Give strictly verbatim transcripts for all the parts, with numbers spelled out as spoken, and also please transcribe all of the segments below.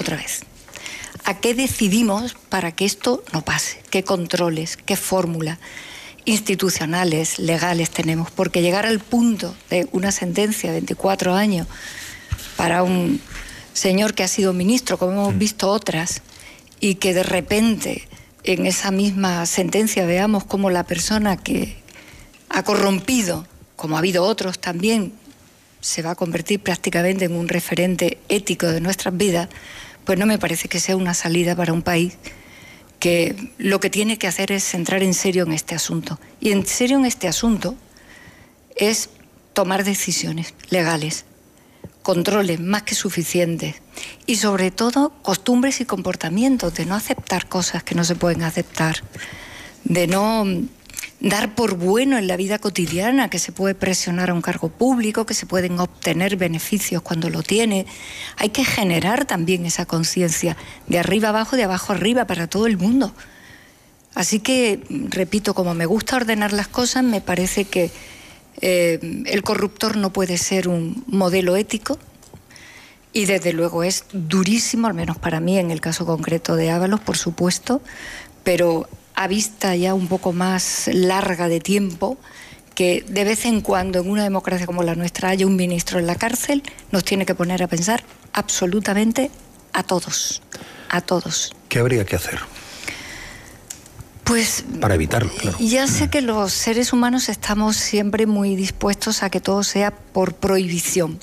otra vez. ¿A qué decidimos para que esto no pase? ¿Qué controles, qué fórmulas institucionales, legales tenemos? Porque llegar al punto de una sentencia de veinticuatro años para un señor que ha sido ministro, como hemos visto otras, y que de repente en esa misma sentencia veamos cómo la persona que ha corrompido, como ha habido otros también, se va a convertir prácticamente en un referente ético de nuestras vidas, pues no me parece que sea una salida para un país que lo que tiene que hacer es centrar en serio en este asunto. Y en serio en este asunto es tomar decisiones legales, controles más que suficientes y sobre todo costumbres y comportamientos de no aceptar cosas que no se pueden aceptar, de no dar por bueno en la vida cotidiana que se puede presionar a un cargo público, que se pueden obtener beneficios cuando lo tiene. Hay que generar también esa conciencia de arriba abajo, de abajo arriba para todo el mundo. Así que, repito, como me gusta ordenar las cosas, me parece que eh, el corruptor no puede ser un modelo ético y desde luego es durísimo, al menos para mí en el caso concreto de Ábalos, por supuesto, pero a vista ya un poco más larga de tiempo, que de vez en cuando en una democracia como la nuestra haya un ministro en la cárcel, nos tiene que poner a pensar absolutamente a todos, a todos. ¿Qué habría que hacer? Pues para evitarlo, claro. Ya sé que los seres humanos estamos siempre muy dispuestos a que todo sea por prohibición.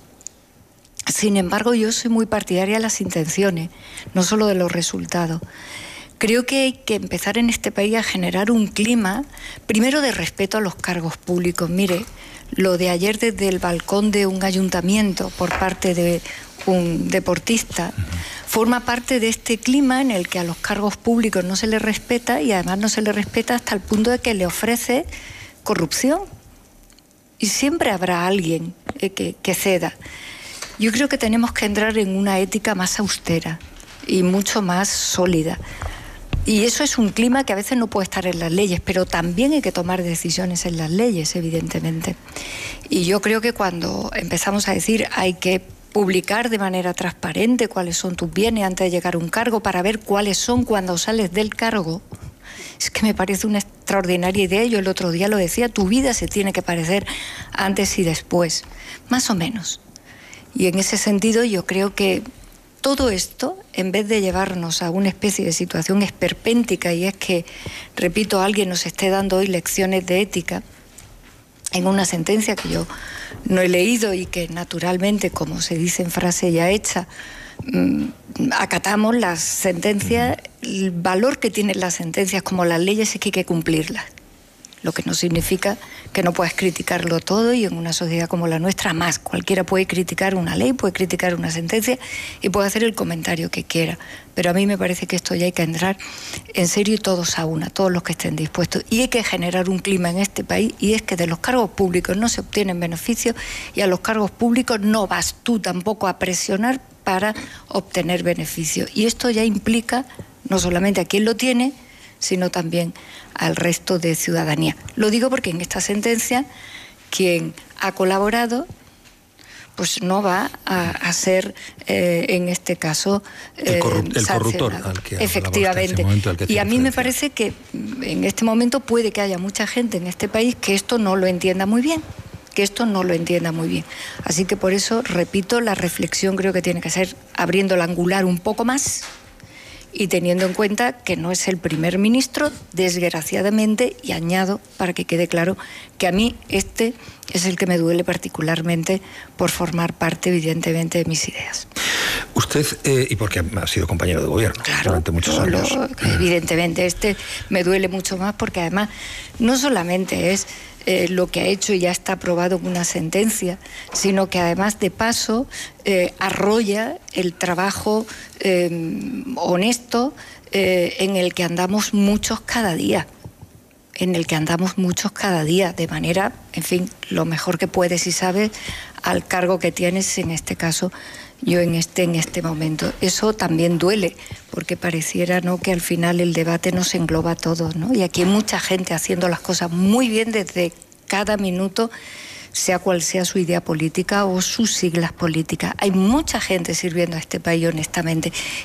Sin embargo, yo soy muy partidaria de las intenciones, no solo de los resultados. Creo que hay que empezar en este país a generar un clima, primero de respeto a los cargos públicos. Mire, lo de ayer desde el balcón de un ayuntamiento por parte de un deportista forma parte de este clima en el que a los cargos públicos no se les respeta y además no se les respeta hasta el punto de que le ofrece corrupción. Y siempre habrá alguien eh, que, que ceda. Yo creo que tenemos que entrar en una ética más austera y mucho más sólida. Y eso es un clima que a veces no puede estar en las leyes, pero también hay que tomar decisiones en las leyes, evidentemente. Y yo creo que cuando empezamos a decir hay que publicar de manera transparente cuáles son tus bienes antes de llegar a un cargo para ver cuáles son cuando sales del cargo, es que me parece una extraordinaria idea. Yo el otro día lo decía, tu vida se tiene que parecer antes y después, más o menos. Y en ese sentido yo creo que todo esto, en vez de llevarnos a una especie de situación esperpéntica, y es que, repito, alguien nos esté dando hoy lecciones de ética, en una sentencia que yo no he leído y que naturalmente, como se dice en frase ya hecha, mmm, acatamos las sentencias, el valor que tienen las sentencias como las leyes es que hay que cumplirlas. Lo que no significa que no puedas criticarlo todo, y en una sociedad como la nuestra más. Cualquiera puede criticar una ley, puede criticar una sentencia y puede hacer el comentario que quiera. Pero a mí me parece que esto ya hay que entrar en serio y todos a una, todos los que estén dispuestos. Y hay que generar un clima en este país, y es que de los cargos públicos no se obtienen beneficios y a los cargos públicos no vas tú tampoco a presionar para obtener beneficios. Y esto ya implica no solamente a quien lo tiene, sino también al resto de ciudadanía. Lo digo porque en esta sentencia quien ha colaborado pues no va a, a ser, eh, en este caso, eh, el, corrupt, el corruptor al que efectivamente. Momento, al que y a mí me parece que en este momento puede que haya mucha gente en este país que esto no lo entienda muy bien, que esto no lo entienda muy bien. Así que por eso, repito, la reflexión creo que tiene que ser abriendo el angular un poco más, y teniendo en cuenta que no es el primer ministro, desgraciadamente, y añado para que quede claro que a mí este es el que me duele particularmente por formar parte, evidentemente, de mis ideas. Usted, eh, y porque ha sido compañero de gobierno claro, durante muchos años. Lo, evidentemente, este me duele mucho más porque además no solamente es Eh, lo que ha hecho y ya está aprobado en una sentencia, sino que además de paso eh, arrolla el trabajo eh, honesto eh, en el que andamos muchos cada día, en el que andamos muchos cada día, de manera, en fin, lo mejor que puedes y sabes al cargo que tienes, en este caso yo en este, en este momento. Eso también duele, porque pareciera, ¿no?, que al final el debate nos engloba a todos, ¿no? Y aquí hay mucha gente haciendo las cosas muy bien desde cada minuto, sea cual sea su idea política o sus siglas políticas. Hay mucha gente sirviendo a este país honestamente,